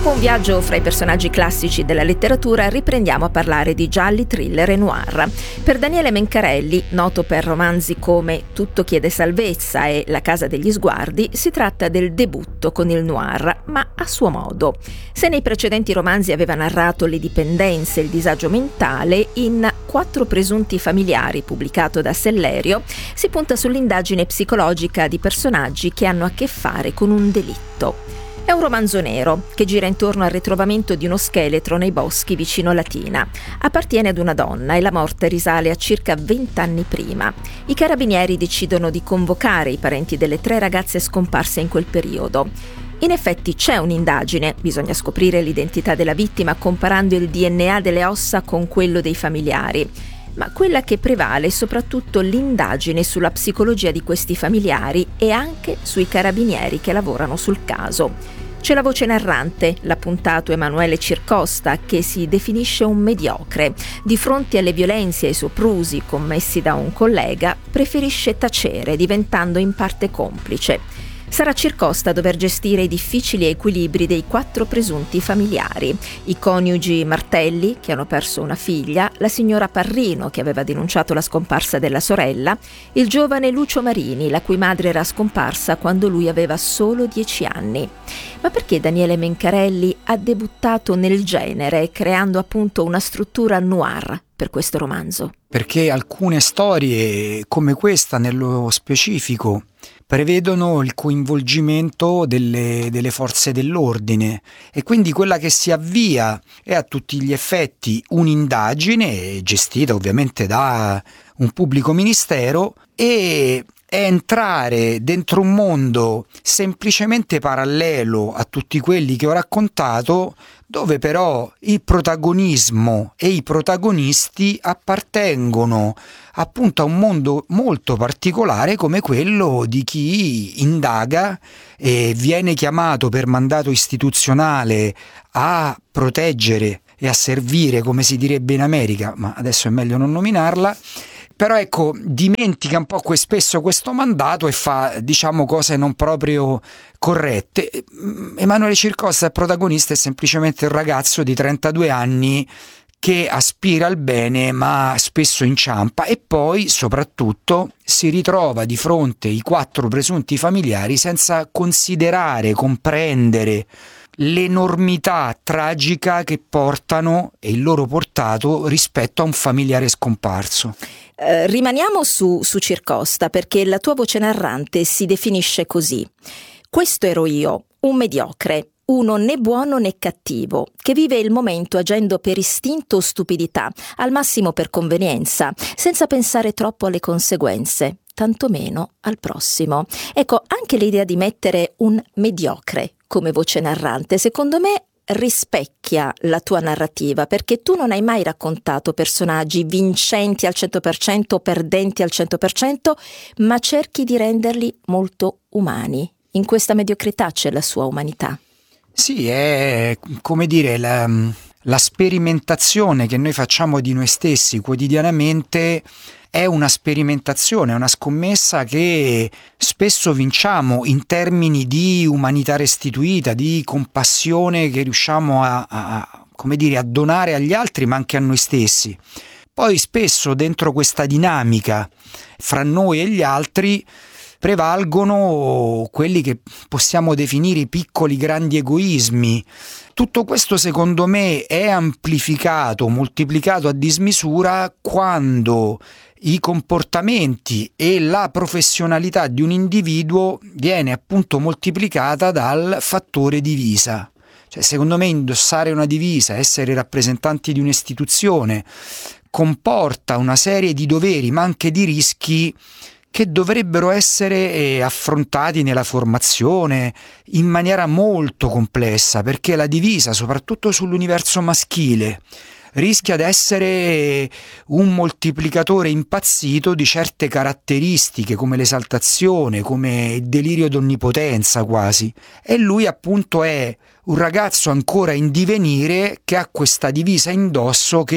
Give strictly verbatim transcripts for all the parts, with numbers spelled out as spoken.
Dopo un viaggio fra i personaggi classici della letteratura, riprendiamo a parlare di gialli, thriller e noir. Per Daniele Mencarelli, noto per romanzi come Tutto chiede salvezza e La casa degli sguardi, si tratta del debutto con il noir, ma a suo modo. Se nei precedenti romanzi aveva narrato le dipendenze e il disagio mentale, in Quattro presunti familiari, pubblicato da Sellerio, si punta sull'indagine psicologica di personaggi che hanno a che fare con un delitto. È un romanzo nero che gira intorno al ritrovamento di uno scheletro nei boschi vicino Latina. Appartiene ad una donna e la morte risale a circa vent'anni prima. I carabinieri decidono di convocare i parenti delle tre ragazze scomparse in quel periodo. In effetti c'è un'indagine, bisogna scoprire l'identità della vittima comparando il D N A delle ossa con quello dei familiari. Ma quella che prevale è soprattutto l'indagine sulla psicologia di questi familiari e anche sui carabinieri che lavorano sul caso. C'è la voce narrante, l'appuntato Emanuele Circosta, che si definisce un mediocre. Di fronte alle violenze e ai soprusi commessi da un collega, preferisce tacere, diventando in parte complice. Sarà Circosta a dover gestire i difficili equilibri dei quattro presunti familiari: i coniugi Martelli, che hanno perso una figlia, la signora Parrino, che aveva denunciato la scomparsa della sorella, il giovane Lucio Marini, la cui madre era scomparsa quando lui aveva solo dieci anni. Ma perché Daniele Mencarelli ha debuttato nel genere, creando appunto una struttura noir per questo romanzo? Perché alcune storie, come questa nello specifico, prevedono il coinvolgimento delle, delle forze dell'ordine, e quindi quella che si avvia è a tutti gli effetti un'indagine gestita ovviamente da un pubblico ministero, e è entrare dentro un mondo semplicemente parallelo a tutti quelli che ho raccontato, dove però il protagonismo e i protagonisti appartengono appunto a un mondo molto particolare come quello di chi indaga e viene chiamato per mandato istituzionale a proteggere e a servire, come si direbbe in America, ma adesso è meglio non nominarla. Però ecco, dimentica un po' spesso questo mandato e fa, diciamo, cose non proprio corrette. Emanuele Circosta, il protagonista, è semplicemente un ragazzo di trentadue anni che aspira al bene ma spesso inciampa, e poi soprattutto si ritrova di fronte ai quattro presunti familiari senza considerare, comprendere l'enormità tragica che portano e il loro portato rispetto a un familiare scomparso. Eh, rimaniamo su, su Circosta, perché la tua voce narrante si definisce così: questo ero io, un mediocre, uno né buono né cattivo, che vive il momento agendo per istinto o stupidità, al massimo per convenienza, senza pensare troppo alle conseguenze, tantomeno al prossimo. Ecco, anche l'idea di mettere un mediocre come voce narrante, secondo me, rispecchia la tua narrativa, perché tu non hai mai raccontato personaggi vincenti al cento per cento o perdenti al cento per cento, ma cerchi di renderli molto umani. In questa mediocrità c'è la sua umanità. Sì, è come dire la, la sperimentazione che noi facciamo di noi stessi quotidianamente. È una sperimentazione, è una scommessa che spesso vinciamo in termini di umanità restituita, di compassione che riusciamo a, a, come dire, a donare agli altri ma anche a noi stessi. Poi spesso dentro questa dinamica fra noi e gli altri prevalgono quelli che possiamo definire i piccoli grandi egoismi. Tutto questo secondo me è amplificato, moltiplicato a dismisura quando i comportamenti e la professionalità di un individuo viene appunto moltiplicata dal fattore divisa. Cioè, secondo me indossare una divisa, essere rappresentanti di un'istituzione, comporta una serie di doveri ma anche di rischi che dovrebbero essere affrontati nella formazione in maniera molto complessa, perché la divisa, soprattutto sull'universo maschile, rischia di essere un moltiplicatore impazzito di certe caratteristiche come l'esaltazione, come il delirio d'onnipotenza quasi. E lui appunto è un ragazzo ancora in divenire che ha questa divisa indosso che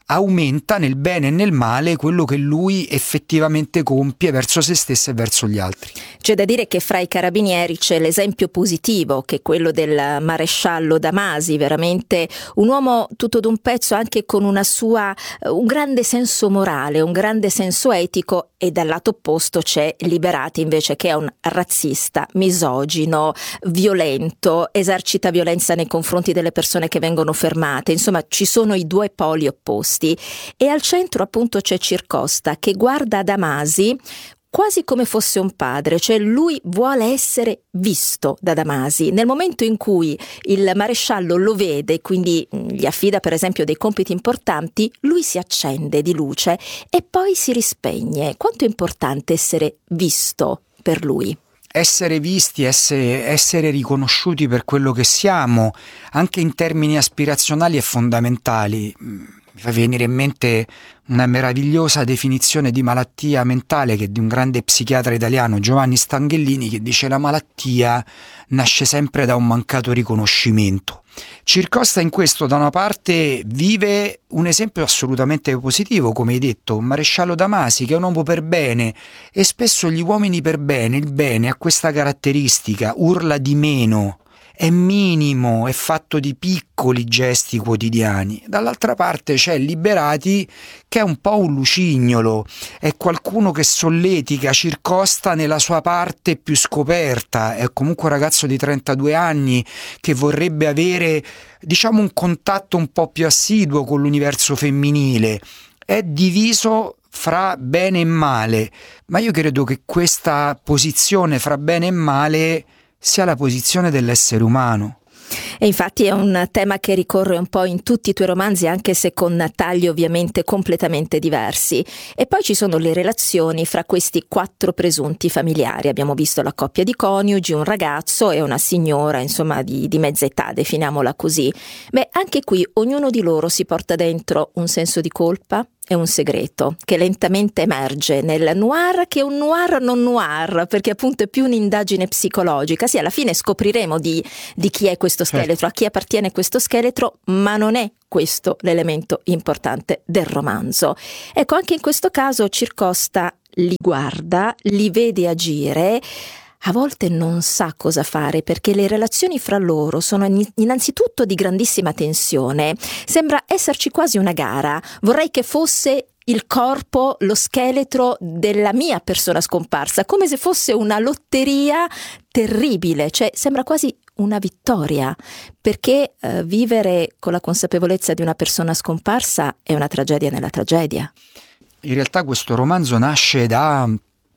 aumenta nel bene e nel male quello che lui effettivamente compie verso se stesso e verso gli altri. C'è da dire che fra i carabinieri c'è l'esempio positivo, che è quello del maresciallo Damasi, veramente un uomo tutto d'un pezzo, anche con una sua un grande senso morale, un grande senso etico, e dal lato opposto c'è Liberati invece, che è un razzista, misogino, violento, esercita violenza nei confronti delle persone che vengono fermate. Insomma, ci sono i due poli opposti, e al centro appunto c'è Circosta, che guarda Damasi quasi come fosse un padre, cioè lui vuole essere visto da Damasi. Nel momento in cui il maresciallo lo vede, quindi gli affida per esempio dei compiti importanti, lui si accende di luce e poi si rispegne. Quanto è importante essere visto per lui? Essere visti, essere, essere riconosciuti per quello che siamo, anche in termini aspirazionali, è fondamentale. Mi fa venire in mente una meravigliosa definizione di malattia mentale che è di un grande psichiatra italiano, Giovanni Stanghellini, che dice: la malattia nasce sempre da un mancato riconoscimento. Circosta in questo, da una parte, vive un esempio assolutamente positivo, come hai detto, un maresciallo Damasi che è un uomo per bene, e spesso gli uomini per bene, il bene ha questa caratteristica, urla di meno, è minimo, è fatto di piccoli gesti quotidiani. Dall'altra parte c'è Liberati, che è un po' un lucignolo, è qualcuno che solletica Circosta nella sua parte più scoperta, è comunque un ragazzo di trentadue anni che vorrebbe avere, diciamo, un contatto un po' più assiduo con l'universo femminile, è diviso fra bene e male, ma io credo che questa posizione fra bene e male sia la posizione dell'essere umano. E infatti è un tema che ricorre un po' in tutti i tuoi romanzi, anche se con tagli ovviamente completamente diversi. E poi ci sono le relazioni fra questi quattro presunti familiari. Abbiamo visto la coppia di coniugi, un ragazzo e una signora, insomma di, di mezza età, definiamola così. Beh, anche qui ognuno di loro si porta dentro un senso di colpa e un segreto che lentamente emerge nel noir, che è un noir non noir, perché appunto è più un'indagine psicologica. Sì, alla fine scopriremo di, di chi è questo scheletro, a chi appartiene questo scheletro, ma non è questo l'elemento importante del romanzo. Ecco, anche in questo caso Circosta li guarda, li vede agire, a volte non sa cosa fare, perché le relazioni fra loro sono innanzitutto di grandissima tensione. Sembra esserci quasi una gara. Vorrei che fosse il corpo, lo scheletro della mia persona scomparsa, come se fosse una lotteria terribile, cioè sembra quasi una vittoria, perché eh, vivere con la consapevolezza di una persona scomparsa è una tragedia nella tragedia. In realtà questo romanzo nasce da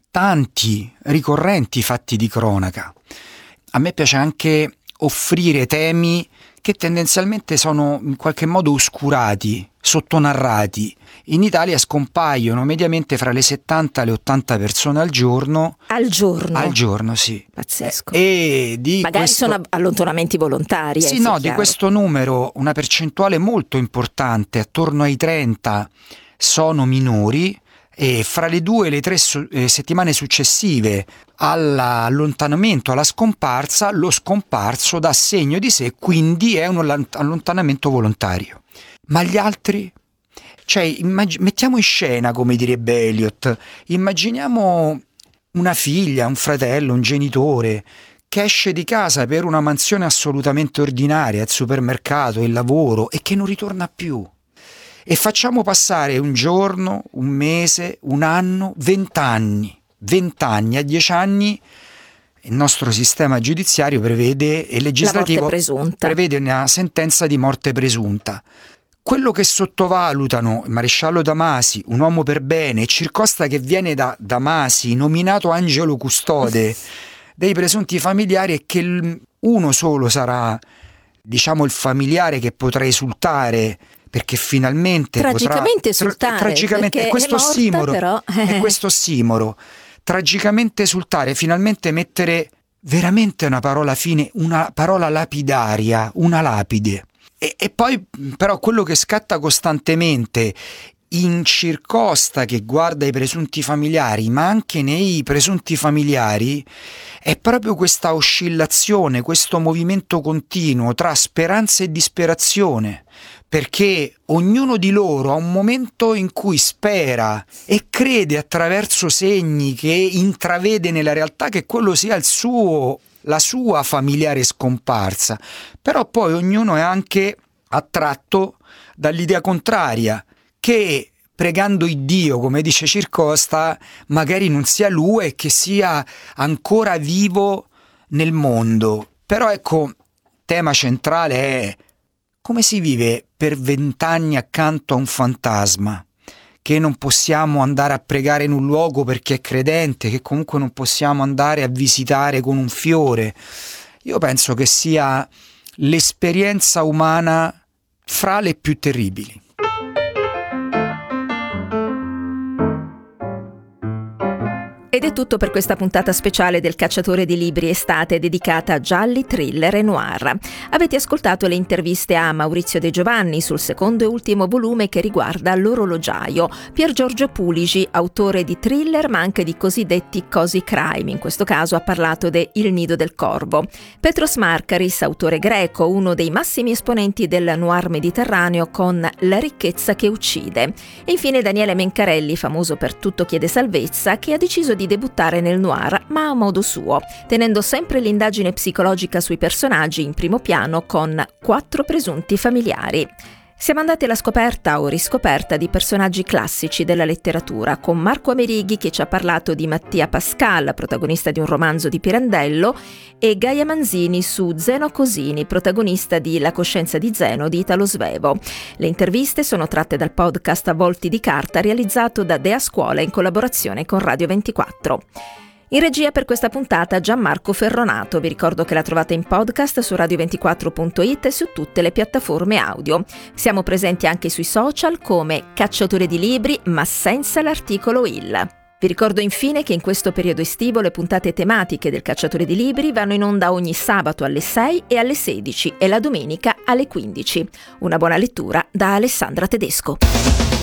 tanti ricorrenti fatti di cronaca. A me piace anche offrire temi che tendenzialmente sono in qualche modo oscurati, sottonarrati. In Italia scompaiono mediamente fra le settanta e le ottanta persone al giorno. Al giorno? Al giorno, sì. Pazzesco. E di magari questo... sono allontanamenti volontari. Sì, eh, no, di chiaro. Questo numero, una percentuale molto importante, attorno ai trenta, sono minori. E fra le due e le tre su- eh, settimane successive all'allontanamento, alla scomparsa, lo scomparso dà segno di sé, quindi è un allontanamento volontario. Ma gli altri? Cioè, immag- mettiamo in scena, come direbbe Eliot, immaginiamo una figlia, un fratello, un genitore che esce di casa per una mansione assolutamente ordinaria, il supermercato, il lavoro, e che non ritorna più. E facciamo passare un giorno, un mese, un anno, vent'anni. Vent'anni, a dieci anni il nostro sistema giudiziario prevede e legislativo prevede una sentenza di morte presunta. Quello che sottovalutano il maresciallo Damasi, un uomo per bene, e Circosta, che viene da Damasi, nominato angelo custode dei presunti familiari, è che uno solo sarà, diciamo, il familiare che potrà esultare, perché finalmente tragicamente potrà, esultare, tra, tragicamente, è questo è morta, ossimoro, però. è questo ossimoro, tragicamente esultare, finalmente mettere veramente una parola fine, una parola lapidaria, una lapide. E, e poi però quello che scatta costantemente in Circosta, che guarda i presunti familiari, ma anche nei presunti familiari, è proprio questa oscillazione, questo movimento continuo tra speranza e disperazione, perché ognuno di loro ha un momento in cui spera e crede attraverso segni che intravede nella realtà che quello sia il suo, la sua familiare scomparsa, però poi ognuno è anche attratto dall'idea contraria, che pregando Iddio, come dice Circosta, magari non sia lui e che sia ancora vivo nel mondo. Però ecco, tema centrale è come si vive per vent'anni accanto a un fantasma, che non possiamo andare a pregare in un luogo perché è credente, che comunque non possiamo andare a visitare con un fiore. Io penso che sia l'esperienza umana fra le più terribili. Ed è tutto per questa puntata speciale del Cacciatore di Libri Estate dedicata a gialli, thriller e noir. Avete ascoltato le interviste a Maurizio De Giovanni sul secondo e ultimo volume che riguarda l'orologiaio, Pier Giorgio Pulisi, autore di thriller ma anche di cosiddetti cozy crime, in questo caso ha parlato de Il nido del corvo, Petros Markaris, autore greco, uno dei massimi esponenti del noir mediterraneo con La ricchezza che uccide, e infine Daniele Mencarelli, famoso per Tutto chiede salvezza, che ha deciso di debuttare nel noir, ma a modo suo, tenendo sempre l'indagine psicologica sui personaggi in primo piano con Quattro presunti familiari. Siamo andati alla scoperta o riscoperta di personaggi classici della letteratura, con Marco Amerighi che ci ha parlato di Mattia Pascal, protagonista di un romanzo di Pirandello, e Gaia Manzini su Zeno Cosini, protagonista di La coscienza di Zeno di Italo Svevo. Le interviste sono tratte dal podcast A Volti di Carta realizzato da Dea Scuola in collaborazione con Radio ventiquattro. In regia per questa puntata Gianmarco Ferronato. Vi ricordo che la trovate in podcast su radio ventiquattro punto it e su tutte le piattaforme audio. Siamo presenti anche sui social come Cacciatore di Libri, ma senza l'articolo il. Vi ricordo infine che in questo periodo estivo le puntate tematiche del Cacciatore di Libri vanno in onda ogni sabato alle sei e alle sedici e la domenica alle quindici. Una buona lettura da Alessandra Tedesco.